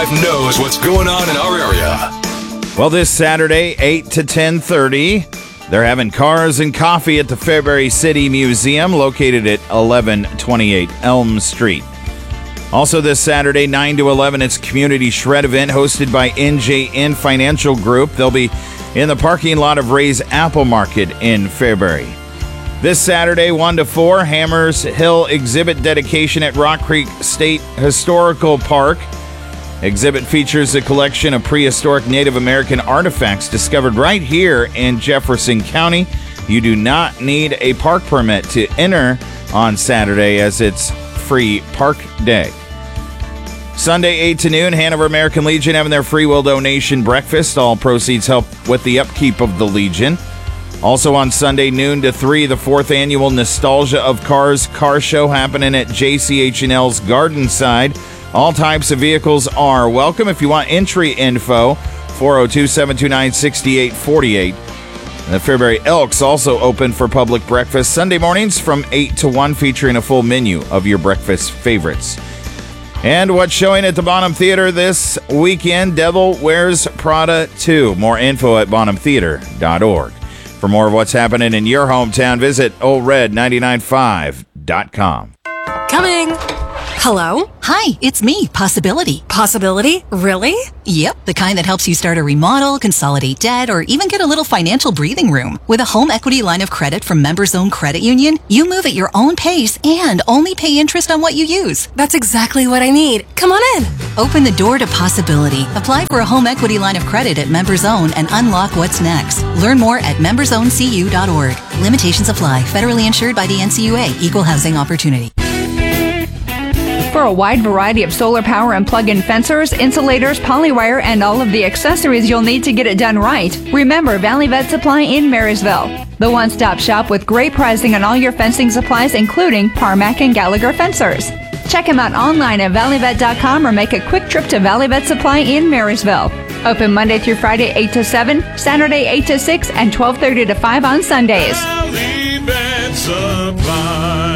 95 knows what's going on in our area. Well, this Saturday, 8 to 10:30, they're having cars and coffee at the Fairbury City Museum, located at 1128 Elm Street. Also this Saturday, 9 to 11, it's a community shred event hosted by NJN Financial Group. They'll be in the parking lot of Ray's Apple Market in Fairbury. This Saturday, 1 to 4, Hammers Hill exhibit dedication at Rock Creek State Historical Park. Exhibit features a collection of prehistoric Native American artifacts discovered right here in Jefferson County. You do not need a park permit to enter on Saturday, as it's free park day. Sunday, 8 to noon, Hanover American Legion having their free will donation breakfast. All proceeds help with the upkeep of the Legion. Also on Sunday, noon to 3, the 4th annual Nostalgia of Cars car show happening at JCH&L's Garden Side. All types of vehicles are welcome. If you want entry info, 402-729-6848. The Fairbury Elks also open for public breakfast Sunday mornings from 8 to 1, featuring a full menu of your breakfast favorites. And what's showing at the Bonham Theater this weekend? Devil Wears Prada 2. More info at bonhamtheater.org. For more of what's happening in your hometown, visit oldred995.com. Coming. Hello? Hi, it's me, Possibility. Possibility? Really? Yep, the kind that helps you start a remodel, consolidate debt, or even get a little financial breathing room. With a home equity line of credit from Members Own Credit Union, you move at your own pace and only pay interest on what you use. That's exactly what I need. Come on in. Open the door to possibility. Apply for a home equity line of credit at Members Own and unlock what's next. Learn more at membersowncu.org. Limitations apply. Federally insured by the NCUA. Equal housing opportunity. For a wide variety of solar power and plug-in fencers, insulators, polywire, and all of the accessories you'll need to get it done right, remember Valley Vet Supply in Marysville. The one-stop shop with great pricing on all your fencing supplies, including Parmac and Gallagher fencers. Check them out online at valleyvet.com or make a quick trip to Valley Vet Supply in Marysville. Open Monday through Friday 8 to 7, Saturday 8 to 6, and 12:30 to 5 on Sundays. Valley Vet Supply.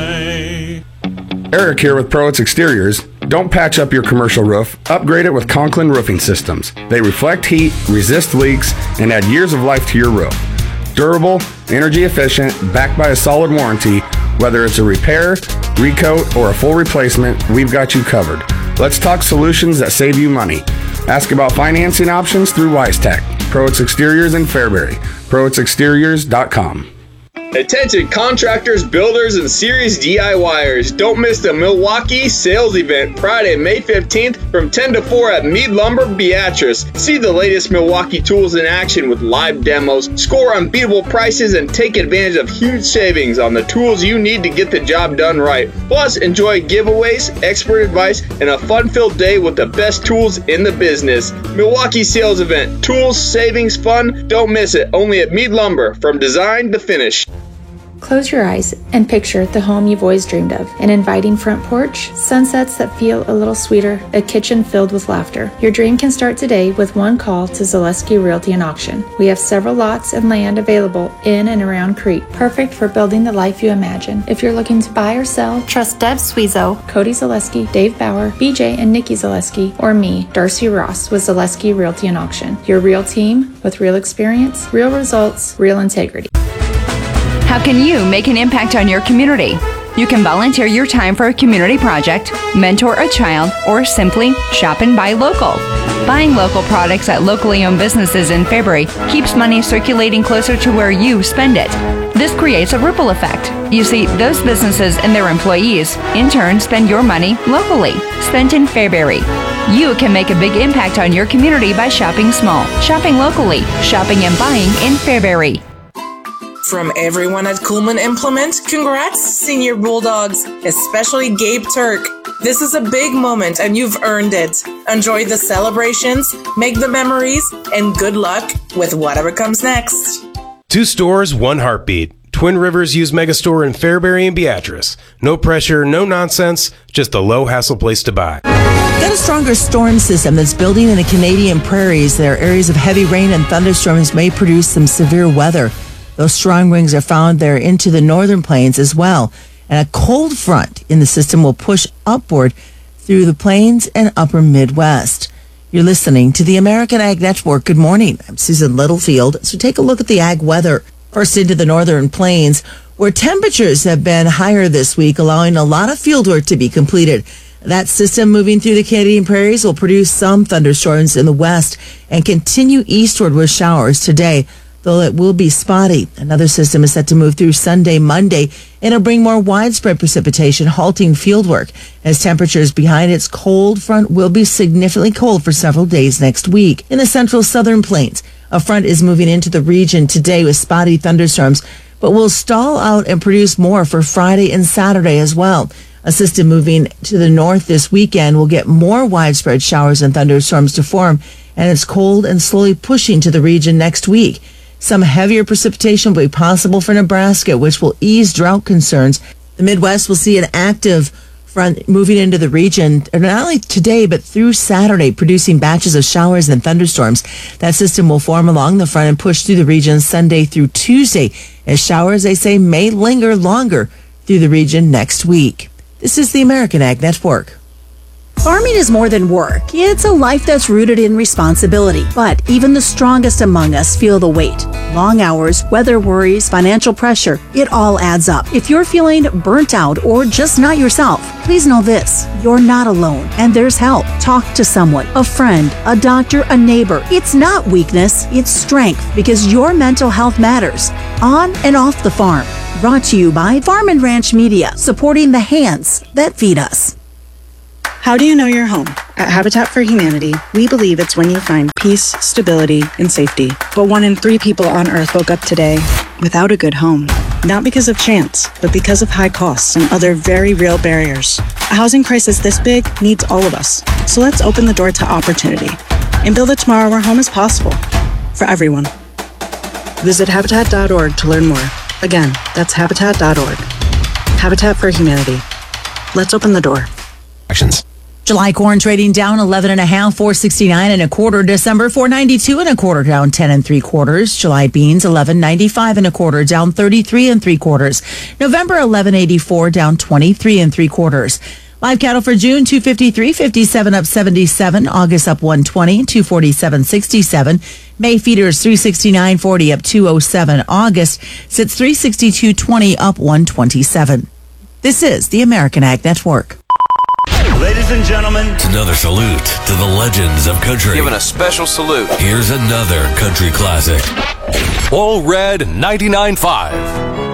Eric here with Proitz Exteriors. Don't patch up your commercial roof. Upgrade it with Conklin Roofing Systems. They reflect heat, resist leaks, and add years of life to your roof. Durable, energy efficient, backed by a solid warranty. Whether it's a repair, recoat, or a full replacement, we've got you covered. Let's talk solutions that save you money. Ask about financing options through WiseTech. Proitz Exteriors in Fairbury. ProitzExteriors.com. Attention contractors, builders, and serious DIYers. Don't miss the Milwaukee sales event Friday, May 15th from 10 to 4 at Mead Lumber, Beatrice. See the latest Milwaukee tools in action with live demos, score unbeatable prices, and take advantage of huge savings on the tools you need to get the job done right. Plus, enjoy giveaways, expert advice, and a fun-filled day with the best tools in the business. Milwaukee sales event. Tools, savings, fun. Don't miss it. Only at Mead Lumber, from design to finish. Close your eyes and picture the home you've always dreamed of. An inviting front porch, sunsets that feel a little sweeter, a kitchen filled with laughter. Your dream can start today with one call to Zaleski Realty and Auction. We have several lots and land available in and around Crete, perfect for building the life you imagine. If you're looking to buy or sell, trust Deb Sweezo, Cody Zaleski, Dave Bauer, BJ and Nikki Zaleski, or me, Darcy Ross, with Zaleski Realty and Auction. Your real team with real experience, real results, real integrity. How can you make an impact on your community? You can volunteer your time for a community project, mentor a child, or simply shop and buy local. Buying local products at locally owned businesses in Fairbury keeps money circulating closer to where you spend it. This creates a ripple effect. You see, those businesses and their employees, in turn, spend your money locally, spent in Fairbury. You can make a big impact on your community by shopping small, shopping locally, shopping and buying in Fairbury. From everyone at Coolman Implement, congrats, Senior Bulldogs, especially Gabe Turk. This is a big moment and you've earned it. Enjoy the celebrations, make the memories, and good luck with whatever comes next. 2 stores, 1 heartbeat. Twin Rivers Used Megastore in Fairbury and Beatrice. No pressure, no nonsense, just a low-hassle place to buy. Get a stronger storm system that's building in the Canadian prairies. There are areas of heavy rain and thunderstorms may produce some severe weather. Those strong winds are found there into the northern plains as well. And a cold front in the system will push upward through the plains and upper Midwest. You're listening to the American Ag Network. Good morning. I'm Susan Littlefield. So take a look at the ag weather. First into the northern plains, where temperatures have been higher this week, allowing a lot of field work to be completed. That system moving through the Canadian prairies will produce some thunderstorms in the west and continue eastward with showers today, though it will be spotty. Another system is set to move through Sunday, Monday, and it'll bring more widespread precipitation, halting fieldwork, as temperatures behind its cold front will be significantly cold for several days next week. In the central southern plains, a front is moving into the region today with spotty thunderstorms, but will stall out and produce more for Friday and Saturday as well. A system moving to the north this weekend will get more widespread showers and thunderstorms to form, and it's cold and slowly pushing to the region next week. Some heavier precipitation will be possible for Nebraska, which will ease drought concerns. The Midwest will see an active front moving into the region, not only today, but through Saturday, producing batches of showers and thunderstorms. That system will form along the front and push through the region Sunday through Tuesday, as showers, they say, may linger longer through the region next week. This is the American Ag Network. Farming is more than work. It's a life that's rooted in responsibility. But even the strongest among us feel the weight. Long hours, weather worries, financial pressure, it all adds up. If you're feeling burnt out or just not yourself, please know this: you're not alone, and there's help. Talk to someone, a friend, a doctor, a neighbor. It's not weakness, it's strength, because your mental health matters, on and off the farm. Brought to you by Farm and Ranch Media, supporting the hands that feed us. How do you know your home? At Habitat for Humanity, we believe it's when you find peace, stability, and safety. But 1 in 3 people on Earth woke up today without a good home. Not because of chance, but because of high costs and other very real barriers. A housing crisis this big needs all of us. So let's open the door to opportunity and build a tomorrow where home is possible for everyone. Visit Habitat.org to learn more. Again, that's Habitat.org. Habitat for Humanity. Let's open the door. Actions. July corn trading down 11.5, 469 1/4. December 492 1/4, down 10 3/4. July beans 11.95 1/4, down 33 3/4. November 11.84, down 23 3/4. Live cattle for June 253.57 up 77. August up 120, 247.67. May feeders 369.40 up 207. August sits 362.20 up 127. This is the American Ag Network. Ladies and gentlemen, It's another salute to the legends of country. Giving a special salute. Here's another country classic. All Red 99.5.